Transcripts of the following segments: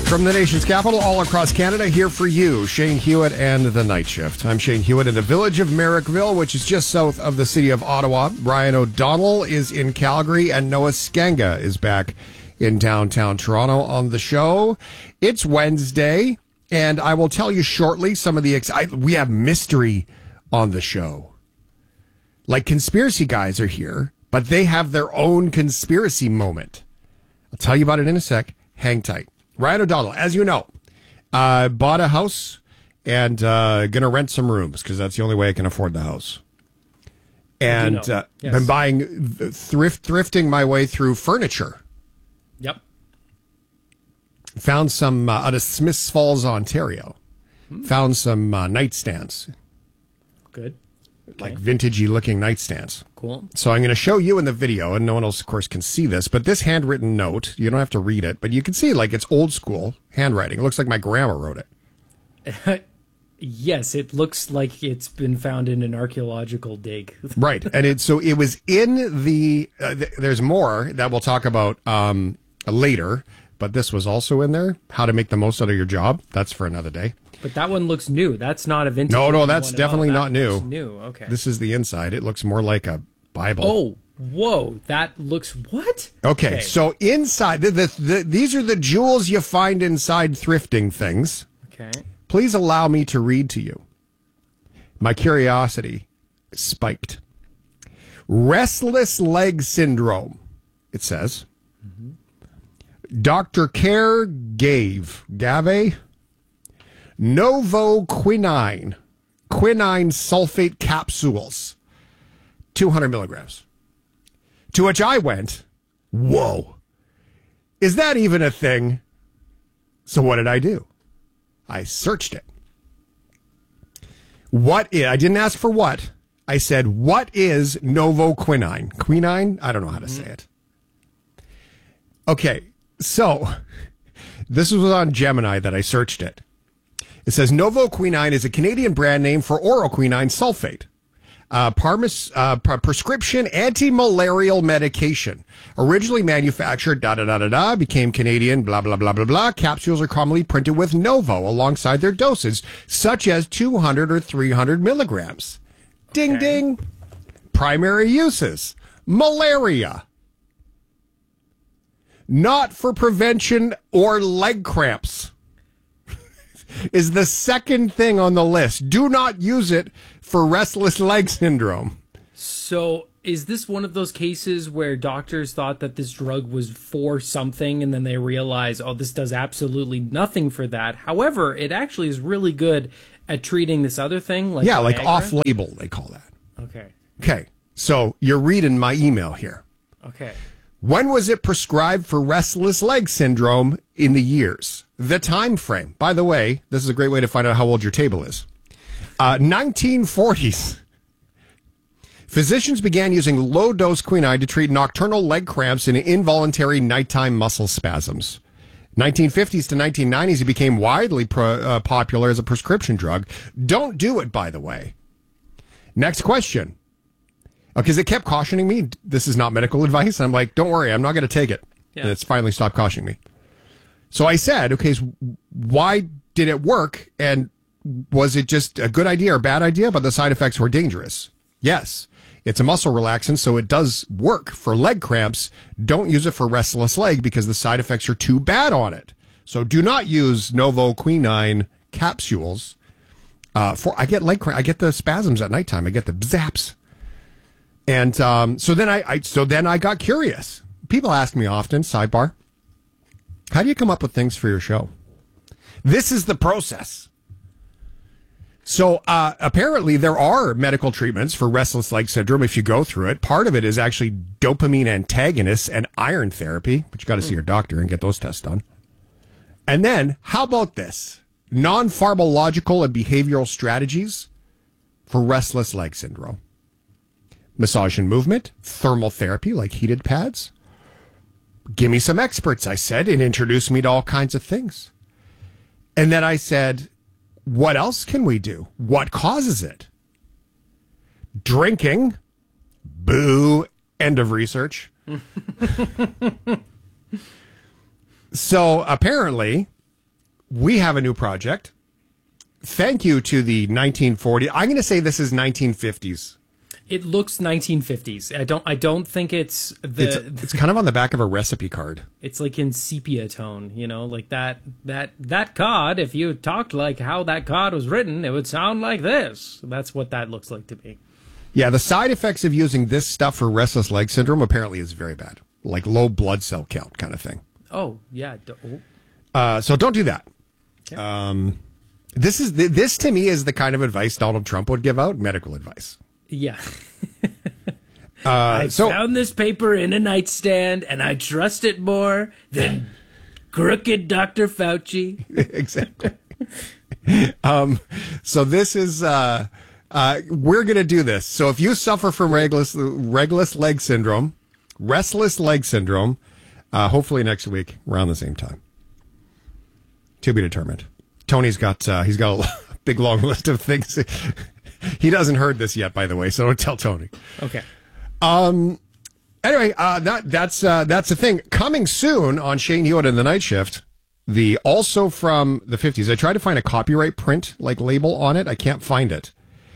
From the nation's capital, all across Canada, here for you, Shane Hewitt and the Night Shift. I'm Shane Hewitt in the village of Merrickville, which is just south of the city of Ottawa. Brian O'Donnell is in Calgary, and Noah Skanga is back in downtown Toronto on the show. It's Wednesday, and I will tell you shortly some of the... we have mystery on the show. Like, conspiracy guys are here, but they have their own conspiracy moment. I'll tell you about it in a sec. Hang tight. Ryan O'Donnell, as you know, bought a house and going to rent some rooms because that's the only way I can afford the house. And yes. Been buying, thrifting my way through furniture. Yep. Found some out of Smiths Falls, Ontario. Found some nightstands. Good. Okay. Like vintagey looking nightstands. Cool. So I'm going to show you in the video, and no one else, of course, can see this, but this handwritten note, you don't have to read it, but you can see, like, it's old school handwriting. It looks like my grandma wrote it. Yes, it looks like it's been found in an archaeological dig. Right. And it was in the, there's more that we'll talk about later, but this was also in there. How to make the most out of your job. That's for another day. But that one looks new. That's not a vintage. No, that's definitely not new. Looks new. Okay. This is the inside. It looks more like a Bible. Oh, whoa. That looks what? Okay. So inside, these are the jewels you find inside thrifting things. Okay. Please allow me to read to you. My curiosity spiked. Restless leg syndrome, it says. Mm-hmm. Dr. Care gave Novoquinine, quinine sulfate capsules, 200 milligrams. To which I went, whoa, is that even a thing? So what did I do? I searched it. I didn't ask for what. I said, what is Novoquinine? Quinine? I don't know how to say it. Okay, so this was on Gemini that I searched it. It says Novoquinine is a Canadian brand name for oroquinine sulfate, prescription anti-malarial medication. Originally manufactured, became Canadian, blah, blah, blah, blah, blah. Capsules are commonly printed with Novo alongside their doses, such as 200 or 300 milligrams. Ding, okay. Ding. Primary uses. Malaria. Not for prevention or leg cramps. Is the second thing on the list. Do not use it for restless leg syndrome. So is this one of those cases where doctors thought that this drug was for something and then they realize, oh, this does absolutely nothing for that. However, it actually is really good at treating this other thing. Like like off-label, they call that. Okay. Okay. So you're reading my email here. Okay. When was it prescribed for restless leg syndrome in the years? The time frame. By the way, this is a great way to find out how old your table is. 1940s. Physicians began using low-dose quinine to treat nocturnal leg cramps and involuntary nighttime muscle spasms. 1950s to 1990s, it became widely popular as a prescription drug. Don't do it, by the way. Next question. Because it kept cautioning me, this is not medical advice. And I'm like, don't worry, I'm not going to take it. Yeah. And it's finally stopped cautioning me. So I said, okay, so why did it work? And was it just a good idea or bad idea? But the side effects were dangerous. Yes, it's a muscle relaxant, so it does work for leg cramps. Don't use it for restless leg because the side effects are too bad on it. So do not use Novoquinine capsules. I get leg cramp. I get the spasms at nighttime. I get the zaps. And so then I got curious. People ask me often, sidebar, how do you come up with things for your show? This is the process. So apparently there are medical treatments for restless leg syndrome if you go through it. Part of it is actually dopamine antagonists and iron therapy, but you got to see your doctor and get those tests done. And then how about this? Non-pharmacological and behavioral strategies for restless leg syndrome. Massage and movement, thermal therapy like heated pads. Give me some experts, I said, and introduce me to all kinds of things. And then I said, what else can we do? What causes it? Drinking. Boo. End of research. So apparently, we have a new project. Thank you to the 1940. I'm going to say this is 1950s. It looks 1950s. I don't think it's It's kind of on the back of a recipe card. It's like in sepia tone, like that cod. If you talked like how that cod was written, it would sound like this. That's what that looks like to me. Yeah, the side effects of using this stuff for restless leg syndrome apparently is very bad, like low blood cell count kind of thing. Oh yeah. So don't do that. Okay. This to me is the kind of advice Donald Trump would give out, medical advice. Yeah. I found this paper in a nightstand, and I trust it more than crooked Dr. Fauci. Exactly. So this is we're going to do this. So if you suffer from restless leg syndrome, hopefully next week around the same time. To be determined. Tony's got he's got a big long list of things. He doesn't heard this yet, by the way, so don't tell Tony. Okay. Anyway, that's the thing. Coming soon on Shane Hewitt and the Night Shift, also from the 50s. I tried to find a copyright print label on it. I can't find it.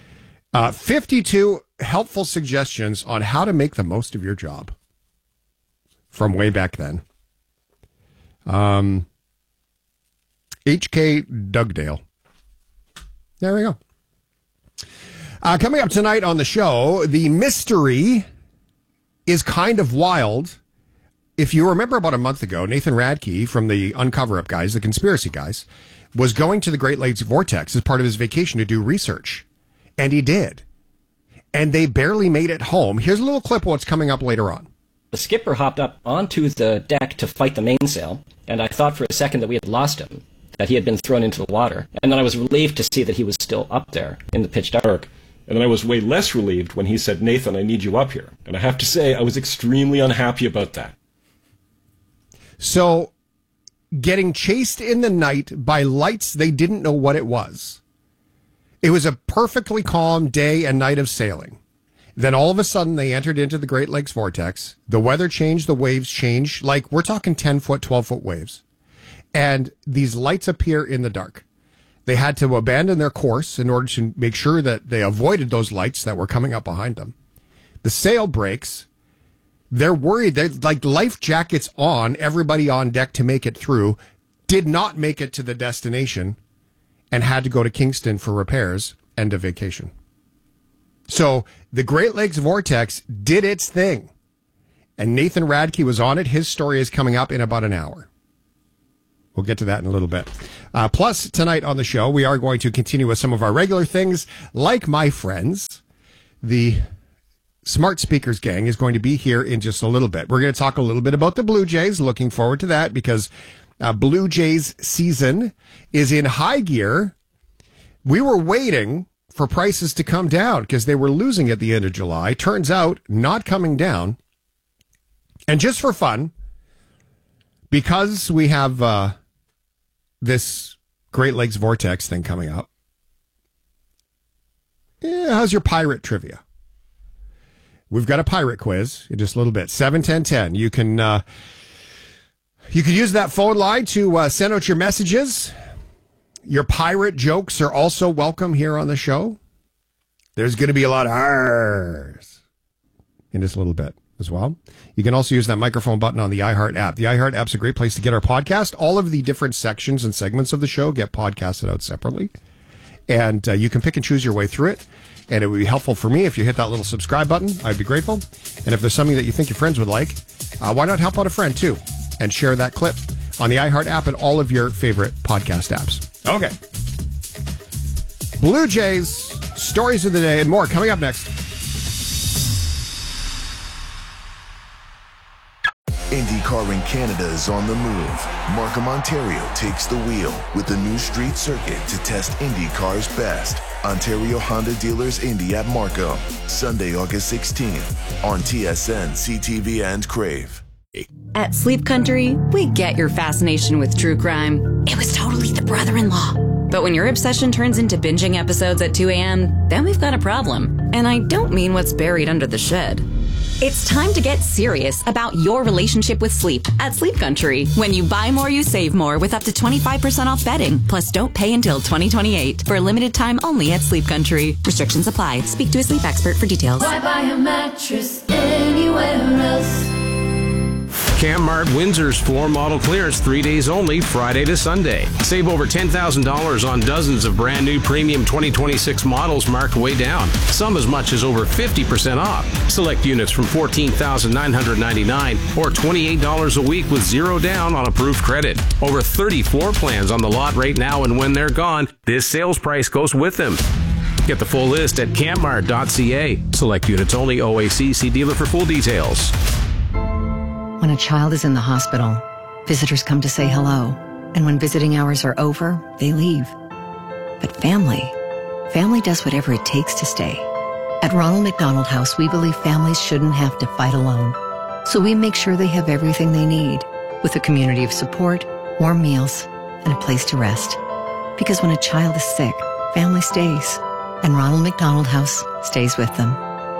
52 helpful suggestions on how to make the most of your job from way back then. H.K. Dugdale. There we go. Coming up tonight on the show, the mystery is kind of wild. If you remember about a month ago, Nathan Radke from the Uncover Up guys, the conspiracy guys, was going to the Great Lakes Vortex as part of his vacation to do research. And he did. And they barely made it home. Here's a little clip of what's coming up later on. The skipper hopped up onto the deck to fight the mainsail, and I thought for a second that we had lost him, that he had been thrown into the water. And then I was relieved to see that he was still up there in the pitch dark. And then I was way less relieved when he said, "Nathan, I need you up here." And I have to say, I was extremely unhappy about that. So, getting chased in the night by lights they didn't know what it was. It was a perfectly calm day and night of sailing. Then all of a sudden they entered into the Great Lakes Vortex. The weather changed, the waves changed. Like, we're talking 10-foot, 12-foot waves. And these lights appear in the dark. They had to abandon their course in order to make sure that they avoided those lights that were coming up behind them. The sail breaks. They're worried. They're like life jackets on, everybody on deck to make it through, did not make it to the destination and had to go to Kingston for repairs. End of vacation. So the Great Lakes Vortex did its thing. And Nathan Radke was on it. His story is coming up in about an hour. We'll get to that in a little bit. Plus, tonight on the show, we are going to continue with some of our regular things, like my friends. The Smart Speakers gang is going to be here in just a little bit. We're going to talk a little bit about the Blue Jays. Looking forward to that because Blue Jays season is in high gear. We were waiting for prices to come down because they were losing at the end of July. Turns out, not coming down. And just for fun, because we have this Great Lakes Vortex thing coming up, how's your pirate trivia? We've got a pirate quiz in just a little bit. 71010. You can use that phone line to send out your messages. Your pirate jokes are also welcome here on the show. There's going to be a lot of R's in just a little bit as well. You can also use that microphone button on the iHeart app. The iHeart app's a great place to get our podcast. All of the different sections and segments of the show get podcasted out separately. And you can pick and choose your way through it. And it would be helpful for me if you hit that little subscribe button. I'd be grateful. And if there's something that you think your friends would like, why not help out a friend too and share that clip on the iHeart app and all of your favorite podcast apps. Okay. Blue Jays, stories of the day, and more coming up next. IndyCar in Canada is on the move. Markham, Ontario takes the wheel with the new street circuit to test IndyCar's best. Ontario Honda Dealers Indy at Markham, Sunday, August 16th on TSN, CTV, and Crave. At Sleep Country, we get your fascination with true crime. It was totally the brother-in-law. But when your obsession turns into binging episodes at 2 a.m., then we've got a problem. And I don't mean what's buried under the shed. It's time to get serious about your relationship with sleep at Sleep Country. When you buy more, you save more with up to 25% off bedding. Plus, don't pay until 2028 for a limited time only at Sleep Country. Restrictions apply. Speak to a sleep expert for details. Why buy a mattress anywhere else? Cammart Windsor's floor model clearance 3 days only, Friday to Sunday. Save over $10,000 on dozens of brand new premium 2026 models marked way down. Some as much as over 50% off. Select units from $14,999 or $28 a week with zero down on approved credit. Over 30 floor plans on the lot right now, and when they're gone, this sales price goes with them. Get the full list at cammart.ca. Select units only, OAC. See dealer for full details. When a child is in the hospital, visitors come to say hello. And when visiting hours are over, they leave. But family does whatever it takes to stay. At Ronald McDonald House, we believe families shouldn't have to fight alone. So we make sure they have everything they need, with a community of support, warm meals, and a place to rest. Because when a child is sick, family stays. And Ronald McDonald House stays with them.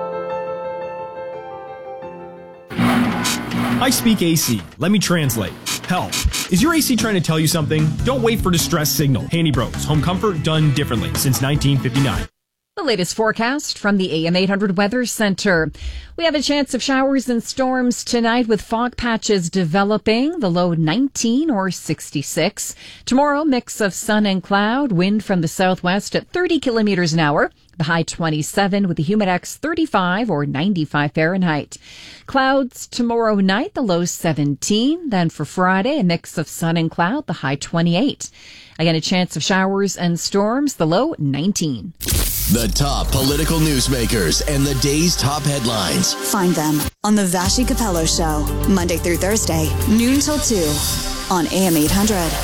I speak AC. Let me translate. Help. Is your AC trying to tell you something? Don't wait for distress signal. Handy Bros. Home comfort done differently since 1959. The latest forecast from the AM 800 Weather Center. We have a chance of showers and storms tonight with fog patches developing, the low 19 or 66. Tomorrow, mix of sun and cloud, wind from the southwest at 30 kilometers an hour. The high 27 with the humidex 35 or 95 Fahrenheit. Clouds tomorrow night, the low 17. Then for Friday, a mix of sun and cloud, the high 28. Again, a chance of showers and storms, the low 19. The top political newsmakers and the day's top headlines. Find them on The Vashi Capello Show, Monday through Thursday, noon till 2 on AM 800.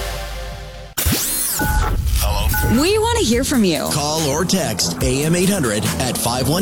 Hello. We want to hear from you. Call or text AM 800 at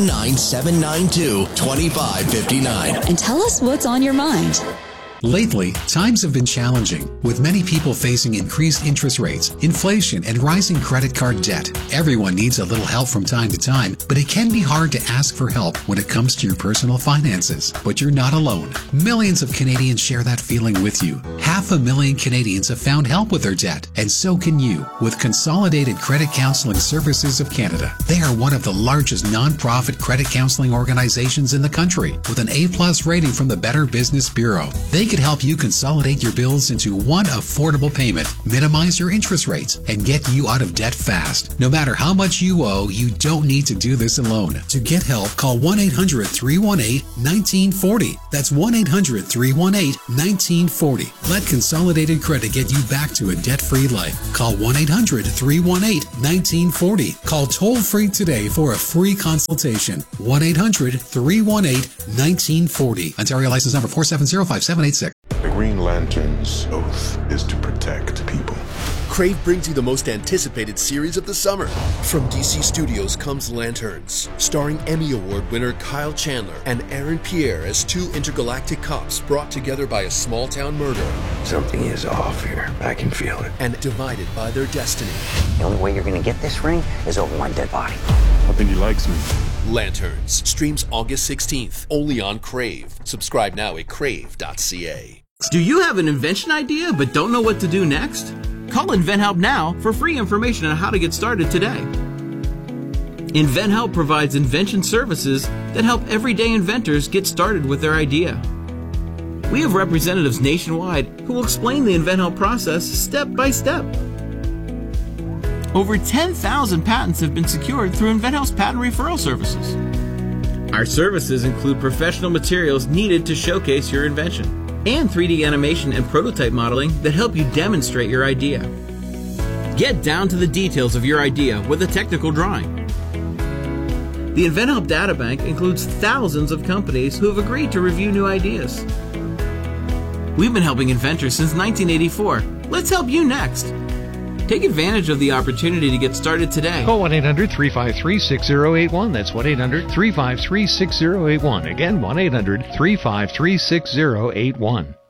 519-792-2559. And tell us what's on your mind. Lately, times have been challenging, with many people facing increased interest rates, inflation, and rising credit card debt. Everyone needs a little help from time to time, but it can be hard to ask for help when it comes to your personal finances. But you're not alone. Millions of Canadians share that feeling with you. 500,000 Canadians have found help with their debt, and so can you with Consolidated Credit Counseling Services of Canada. They are one of the largest non-profit credit counseling organizations in the country, with an A+ rating from the Better Business Bureau. They could help you consolidate your bills into one affordable payment, minimize your interest rates, and get you out of debt fast. No matter how much you owe, you don't need to do this alone. To get help, call 1-800-318-1940. That's 1-800-318-1940. Let Consolidated Credit get you back to a debt-free life. Call 1-800-318-1940. Call toll-free today for a free consultation. 1-800-318-1940. Ontario license number 4705786. The Green Lantern's oath is to protect people. Crave brings you the most anticipated series of the summer. From DC Studios comes Lanterns, starring Emmy Award winner Kyle Chandler and Aaron Pierre as two intergalactic cops brought together by a small-town murder. Something is off here. I can feel it. And divided by their destiny. The only way you're going to get this ring is over my dead body. I think he likes me. Lanterns streams August 16th, only on Crave. Subscribe now at crave.ca. Do you have an invention idea but don't know what to do next? Call InventHelp now for free information on how to get started today. InventHelp provides invention services that help everyday inventors get started with their idea. We have representatives nationwide who will explain the InventHelp process step by step. Over 10,000 patents have been secured through InventHelp's patent referral services. Our services include professional materials needed to showcase your invention, and 3D animation and prototype modeling that help you demonstrate your idea. Get down to the details of your idea with a technical drawing. The InventHelp Databank includes thousands of companies who have agreed to review new ideas. We've been helping inventors since 1984. Let's help you next. Take advantage of the opportunity to get started today. Call 1-800-353-6081. That's 1-800-353-6081. Again, 1-800-353-6081.